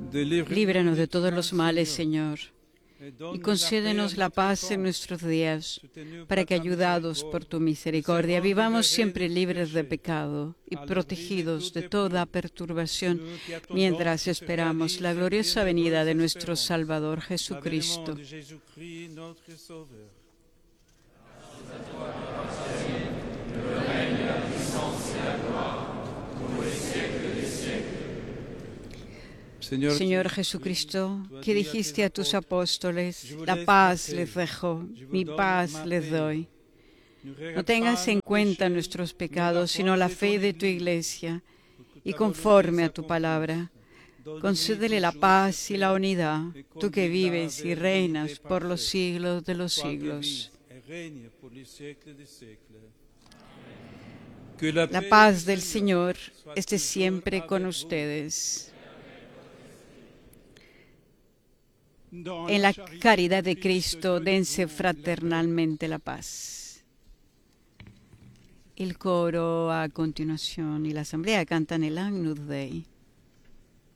Líbranos de todos los males, Señor, y concédenos la paz en nuestros días, para que, ayudados por tu misericordia, vivamos siempre libres de pecado y protegidos de toda perturbación, mientras esperamos la gloriosa venida de nuestro Salvador Jesucristo. Señor Jesucristo, que dijiste a tus apóstoles, la paz les dejo, mi paz les doy. No tengas en cuenta nuestros pecados, sino la fe de tu Iglesia, y conforme a tu palabra, concédele la paz y la unidad, tú que vives y reinas por los siglos de los siglos. La paz del Señor esté siempre con ustedes. En la caridad de Cristo, dense fraternalmente la paz. El coro a continuación y la asamblea cantan el Agnus Dei.